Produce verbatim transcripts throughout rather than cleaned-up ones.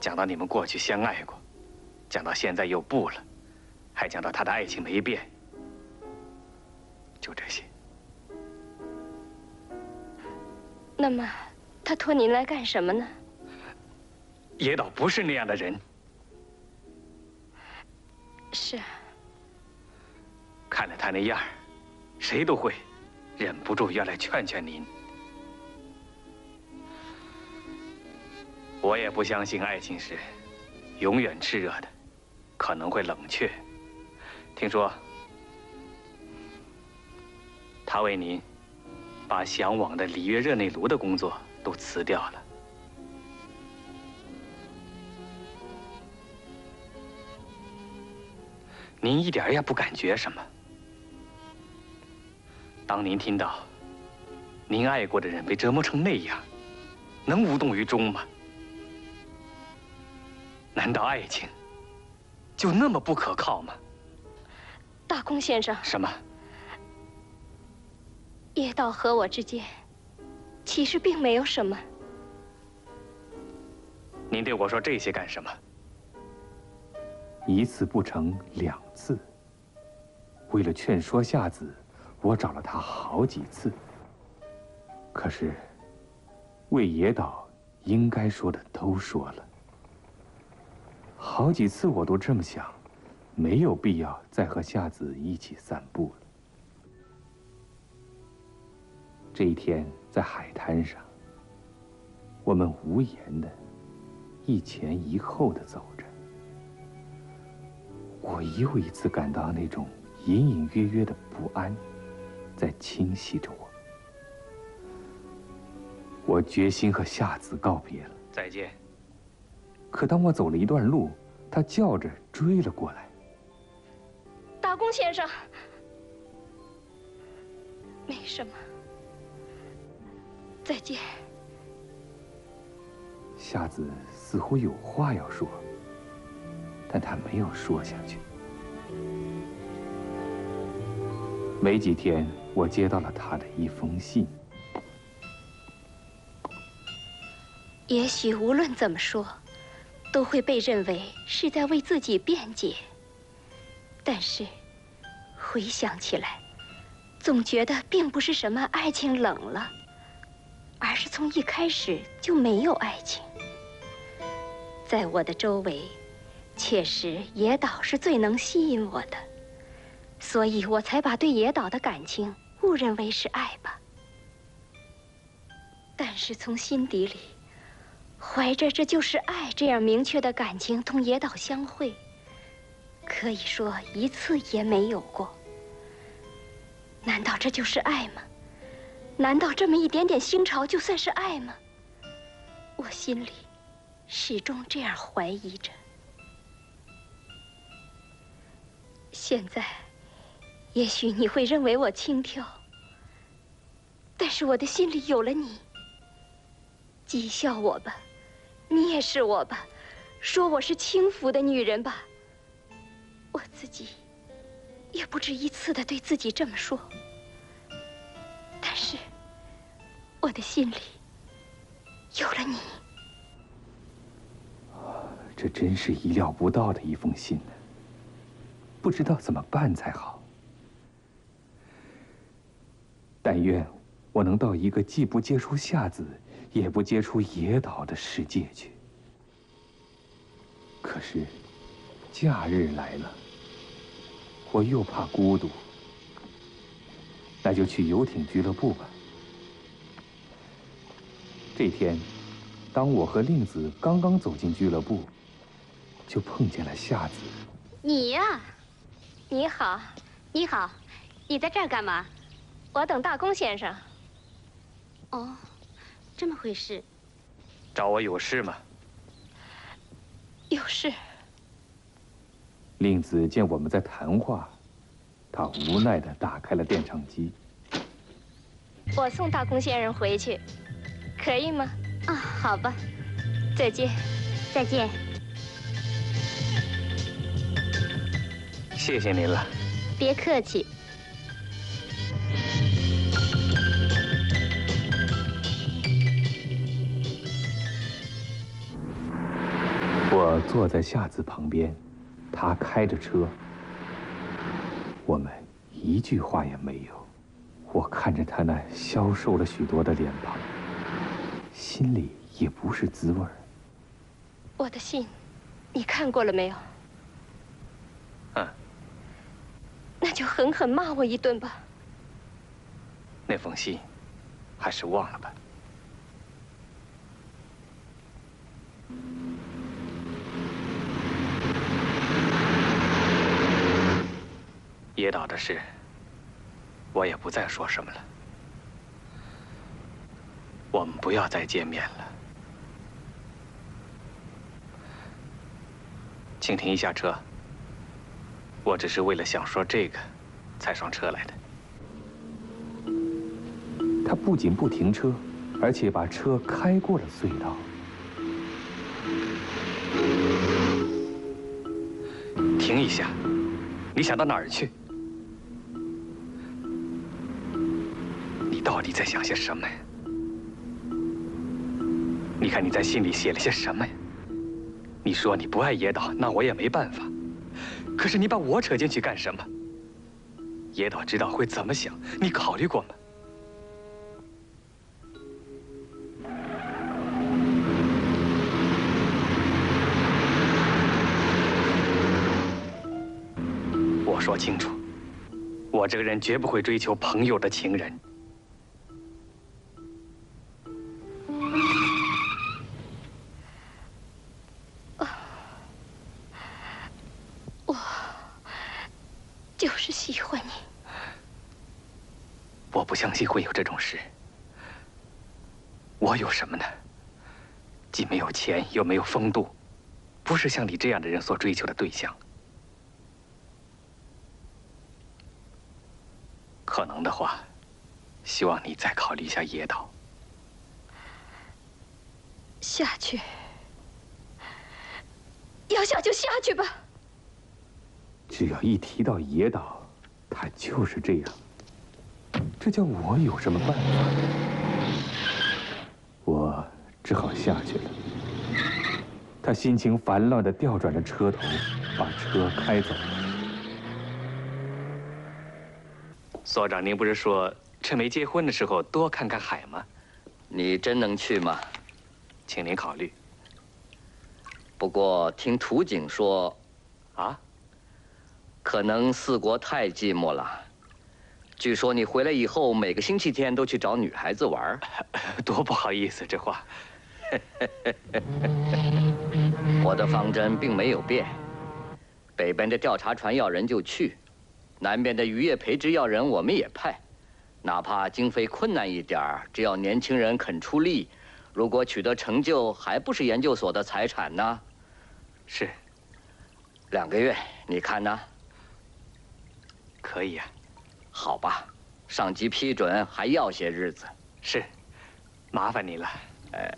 讲到你们过去相爱过，讲到现在又不了，还讲到他的爱情没变，就这些。 那么，他托您来干什么呢？ 野岛不是那样的人。 是。 看了他那样，谁都会忍不住要来劝劝您。我也不相信爱情是永远炽热的，可能会冷却。听说他为您把向往的里约热内卢的工作都辞掉了。您一点也不感觉什么。当您听到您爱过的人被折磨成那样，能无动于衷吗？难道爱情就那么不可靠吗？ 大公先生。 什么？ 野岛和我之间其实并没有什么。 您对我说这些干什么？ 一次不成两次。为了劝说夏子，我找了他好几次。可是，为野岛应该说的都说了。好几次我都这么想，没有必要再和夏子一起散步了。这一天在海滩上，我们无言的一前一后的走着。我又一次感到那种隐隐约约的不安在侵袭着我。我决心和夏子告别了， 再见。 可当我走了一段路，他叫着追了过来。 大公先生，没什么，再见。 夏子似乎有话要说，但他没有说下去。没几天，我接到了他的一封信。 也许无论怎么说，都会被认为是在为自己辩解。但是，回想起来，总觉得并不是什么爱情冷了，而是从一开始就没有爱情。在我的周围，确实野岛是最能吸引我的，所以我才把对野岛的感情误认为是爱吧。但是从心底里，怀着这就是爱这样明确的感情同野岛相会，可以说一次也没有过。难道这就是爱吗？难道这么一点点心潮就算是爱吗？我心里始终这样怀疑着。现在，也许你会认为我轻佻，但是我的心里有了你。讥笑我吧，你也是我吧，说我是轻浮的女人吧。我自己也不止一次的对自己这么说，但是我的心里有了你。 这真是意料不到的一封信呢，不知道怎么办才好。但愿我能到一个既不接触夏子，也不接触野岛的世界去。可是，假日来了，我又怕孤独，那就去游艇俱乐部吧。这天，当我和令子刚刚走进俱乐部，就碰见了夏子。 你呀，你好， 你好，你在这儿干嘛？ 我等大公先生。 哦，这么回事。 找我有事吗？ 有事。 令子见我们在谈话，他无奈地打开了电唱机。 我送大公先生回去，可以吗？ 啊，好吧。 再见。 再见。 谢谢您了。 别客气。 我坐在夏子旁边，他开着车，我们一句话也没有。我看着他那消瘦了许多的脸庞，心里也不是滋味儿。 我的信，你看过了没有？ 嗯。 那就狠狠骂我一顿吧。 那封信，还是忘了吧。野岛的事，我也不再说什么了。我们不要再见面了。请停一下车。我只是为了想说这个，才上车来的。 他不仅不停车，而且把车开过了隧道。 停一下，你想到哪儿去？你到底在想些什么呀？你看你在信里写了些什么呀？你说你不爱野岛，那我也没办法。可是你把我扯进去干什么？野岛知道会怎么想，你考虑过吗？我说清楚，我这个人绝不会追求朋友的情人。 我就是喜欢你。 我不相信会有这种事。我有什么呢？既没有钱，又没有风度，不是像你这样的人所追求的对象。可能的话，希望你再考虑一下野岛。 下去，要下就下去吧。 只要一提到野岛，他就是这样。这叫我有什么办法？我只好下去了。他心情烦乱地调转着车头，把车开走了。 所长，您不是说趁没结婚的时候多看看海吗？ 你真能去吗？ 请您考虑。 不过听土井说， 啊， 可能四国太寂寞了。据说你回来以后，每个星期天都去找女孩子玩， 多不好意思，这话。 我的方针并没有变，北边的调查船要人就去，南边的渔业培植要人我们也派，哪怕经费困难一点儿，只要年轻人肯出力，如果取得成就，还不是研究所的财产呢？ 是。 两个月，你看呢？ 可以呀。 好吧，上级批准还要些日子。 是，麻烦你了。 哎，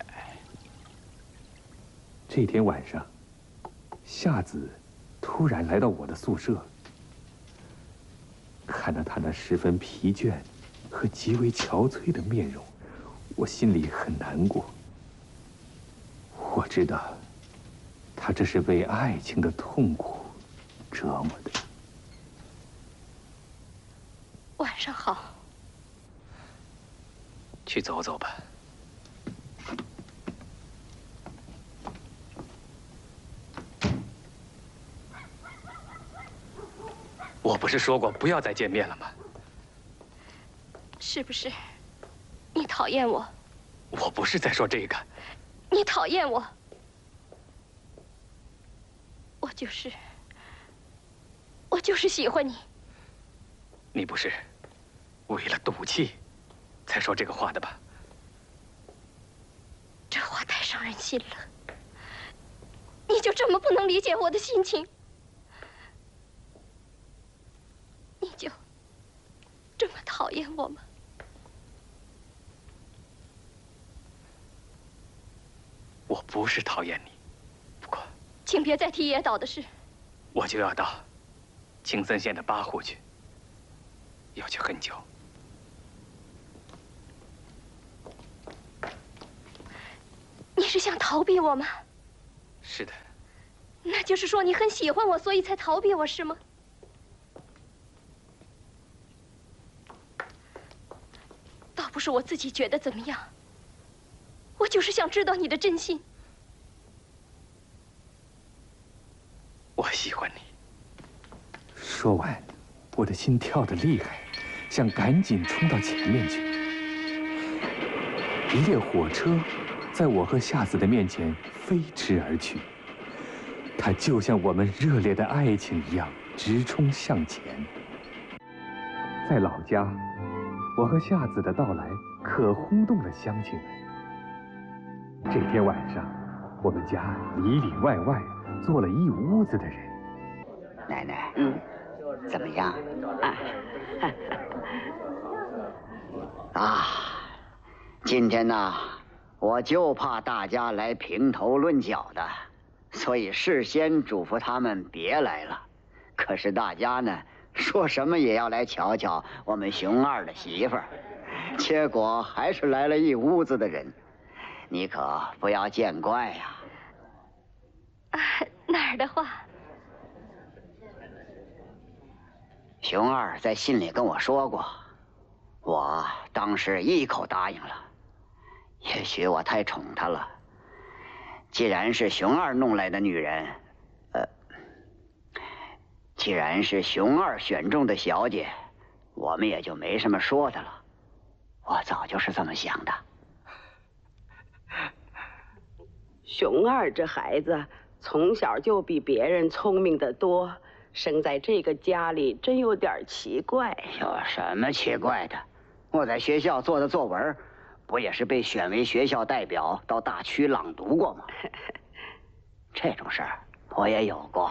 这天晚上，夏子突然来到我的宿舍，看到他那十分疲倦和极为憔悴的面容，我心里很难过。我知道，他这是被爱情的痛苦折磨的。 晚上好。 去走走吧。我不是说过不要再见面了吗？ 是不是？你讨厌我？ 我不是在说这个。 你讨厌我？我就是，我就是喜欢你。 你不是为了赌气才说这个话的吧？ 这话太伤人心了。你就这么不能理解我的心情？你就这么讨厌我吗？ 我不是讨厌你，不过， 请别再提野岛的事。 我就要到青森县的八户去，要去很久。 你是想逃避我吗？ 是的。 那就是说你很喜欢我，所以才逃避我，是吗？倒不是我自己觉得怎么样，我就是想知道你的真心。 我喜欢你。 说完，我的心跳得厉害，想赶紧冲到前面去。一列火车在我和夏子的面前飞驰而去，它就像我们热烈的爱情一样直冲向前。在老家，我和夏子的到来可轰动了乡亲们。这天晚上，我们家里里外外坐了一屋子的人。 奶奶，嗯，怎么样？啊，啊，今天呢，我就怕大家来评头论脚的，所以事先嘱咐他们别来了。可是大家呢，说什么也要来瞧瞧我们熊二的媳妇儿，结果还是来了一屋子的人，你可不要见怪呀。 啊，哪儿的话？ 熊二在信里跟我说过，我当时一口答应了。也许我太宠她了，既然是熊二弄来的女人，呃，既然是熊二选中的小姐，我们也就没什么说的了。我早就是这么想的。 熊二这孩子从小就比别人聪明得多，生在这个家里真有点奇怪。 有什么奇怪的？我在学校做的作文，不也是被选为学校代表到大区朗读过吗？这种事儿我也有过。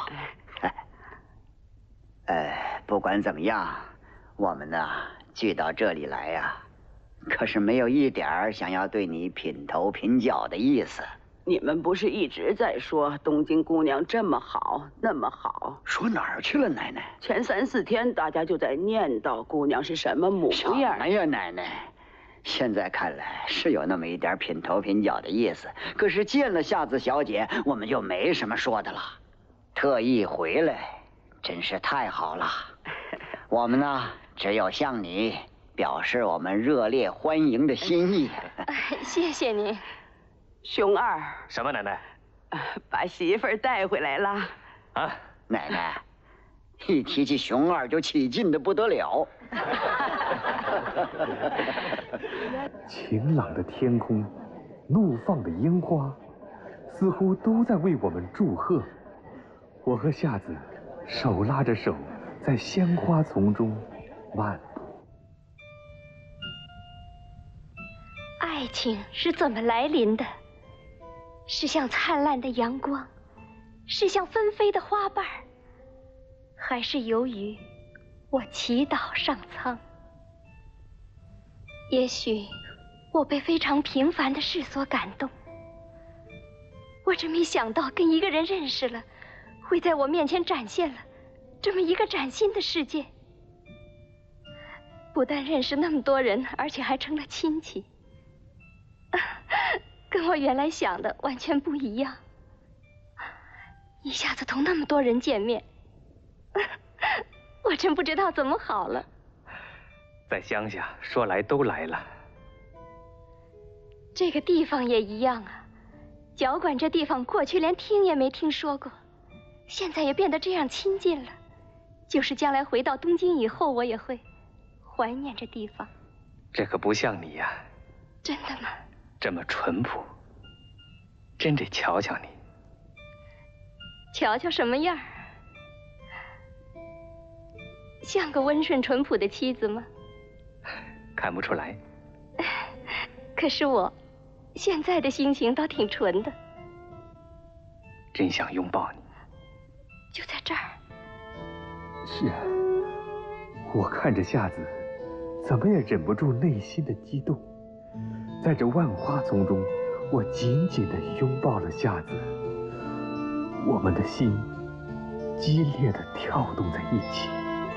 呃，不管怎么样，我们呢聚到这里来呀、啊，可是没有一点儿想要对你品头品脚的意思。 你们不是一直在说东京姑娘这么好那么好？ 说哪儿去了，奶奶？ 前三四天大家就在念叨姑娘是什么模样。 什么呀，奶奶？现在看来是有那么一点品头品脚的意思，可是见了夏子小姐，我们就没什么说的了。特意回来，真是太好了。我们呢，只有向你表示我们热烈欢迎的心意。 谢谢您。 熊二， 什么奶奶？ 把媳妇儿带回来了。 啊， 奶奶，一提起熊二就起劲的不得了。 晴朗的天空，怒放的樱花，似乎都在为我们祝贺。我和夏子手拉着手，在鲜花丛中漫步。 爱情是怎么来临的？是像灿烂的阳光，是像纷飞的花瓣，还是由于我祈祷上苍？也许我被非常平凡的事所感动，我真没想到跟一个人认识了，会在我面前展现了这么一个崭新的世界。不但认识那么多人，而且还成了亲戚。跟我原来想的完全不一样，一下子同那么多人见面，我真不知道怎么好了。 在乡下说来都来了。 这个地方也一样啊，脚管这地方过去连听也没听说过，现在也变得这样亲近了。就是将来回到东京以后，我也会怀念这地方。 这可不像你呀。 真的吗？ 这么淳朴，真得瞧瞧你。 瞧瞧什么样？像个温顺淳朴的妻子吗？ 看不出来。 可是我现在的心情倒挺纯的。 真想拥抱你。 就在这儿。 是啊，我看着夏子，怎么也忍不住内心的激动。在这万花丛中，我紧紧地拥抱了夏子，我们的心激烈地跳动在一起。